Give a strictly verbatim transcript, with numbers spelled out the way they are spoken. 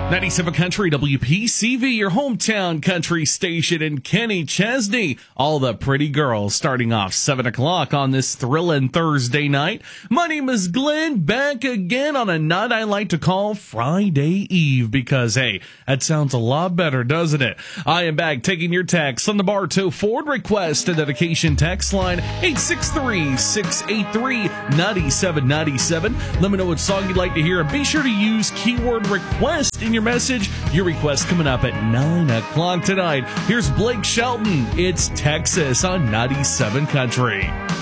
ninety-seven Country W P C V, your hometown country station, and Kenny Chesney. All the pretty girls starting off seven o'clock on this thrilling Thursday night. My name is Glenn, back again on a night I like to call Friday Eve because, hey, that sounds a lot better, doesn't it? I am back taking your texts on the Bartow Ford request and dedication text line eight six three, six eight three, nine seven nine seven. Let me know what song you'd like to hear, and be sure to use keyword request in your message. Your request coming up at nine o'clock tonight. Here's Blake Shelton. It's Texas on ninety-seven Country.